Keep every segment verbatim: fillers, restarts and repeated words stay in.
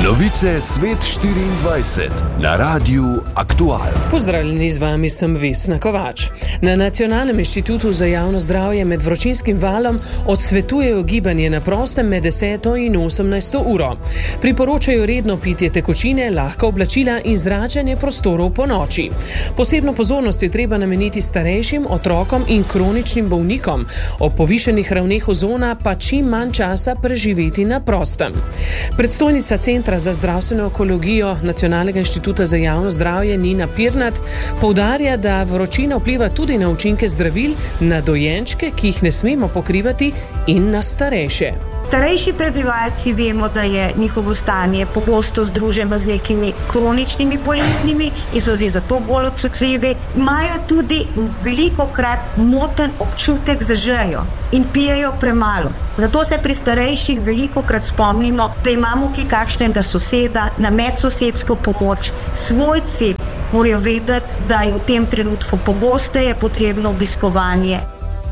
Novice Svet štiriindvajset na Radiu Aktual. Pozdravljeni, z vami sem Vesna Kovač. Na Nacionalnem inštitutu za javno zdravje med vročinskim valom odsvetujejo gibanje na prostem med deseto in osemnajsto uro. Priporočajo redno pitje tekočine, lahka oblačila in zračenje prostorov po noči. Posebno pozornost je treba nameniti starejšim, otrokom in kroničnim bolnikom. Ob povišenih ravneh ozona pa čim manj časa preživeti na prostem. Predstojnica Centra za zdravstveno ekologijo Nacionalnega inštituta za javno zdravje Nina Pirnat poudarja, da vročina vpliva tudi na učinke zdravil, na dojenčke, ki jih ne smemo pokrivati, in na starejše. Starejši prebivalci vemo, da je njihovo stanje pogosto združeno z nekimi kroničnimi boleznimi in so zato bolj občutljivi. Imajo tudi velikokrat moten občutek za žejo in pijejo premalo. Zato se pri starejših velikokrat spomnimo, da imamo ki kakšnega soseda, na medsosedsko pomoč. Svojci morajo vedeti, da je v tem trenutku pogosteje potrebno obiskovanje.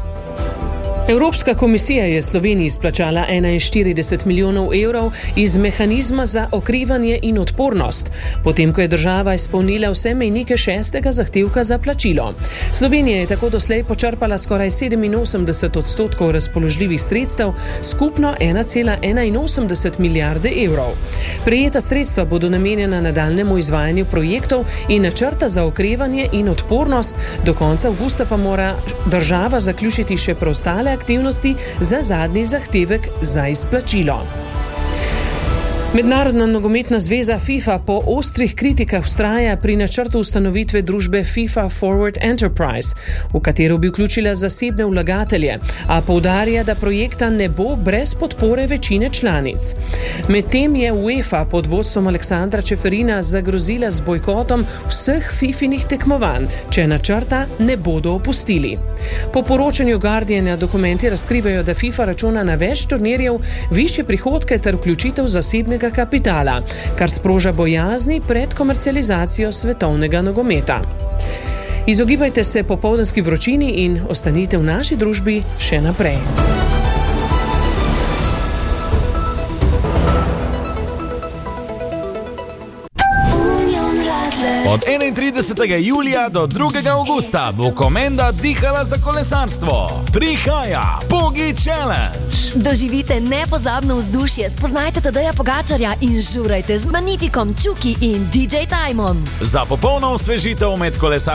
Evropska komisija je Sloveniji izplačala enainštirideset milijonov evrov iz mehanizma za okrevanje in odpornost, potem ko je država izpolnila vse mejnike šestega zahtevka za plačilo. Slovenija je tako doslej počrpala skoraj sedeminosemdeset odstotkov razpoložljivih sredstev, skupno ena cela enainosemdeset milijarde evrov. Prejeta sredstva bodo namenjena nadaljnjemu izvajanju projektov in načrta za okrevanje in odpornost, do konca avgusta pa mora država zaključiti še preostale aktivnosti za zadnji zahtevek za izplačilo. Mednarodna nogometna zveza FIFA po ostrih kritikah vztraja pri načrtu ustanovitve družbe FIFA Forward Enterprise, v katero bi vključila zasebne vlagatelje, a poudarja, da projekta ne bo brez podpore večine članic. Medtem je UEFA pod vodstvom Aleksandra Čeferina zagrozila z bojkotom vseh fifinih tekmovanj, če načrta ne bodo opustili. Po poročanju Guardiana dokumenti razkrivajo, da FIFA računa na več turnirjev, višje prihodke ter vključitev zasebnega kapitala, kar sproža bojazni pred komercializacijo svetovnega nogometa. Izogibajte se popoldanski vročini in ostanite v naši družbi še naprej. Od enaintridesetega julija do drugega avgusta bo Komenda dihala za kolesarstvo. Prihaja Pogi Challenge. Doživite nepozabno vzdušje, spoznajte Tadeja Pogačarja in žurajte z Magnifikom, Čuki in D J Timom. Za popolno osvežitev med kolesarstvom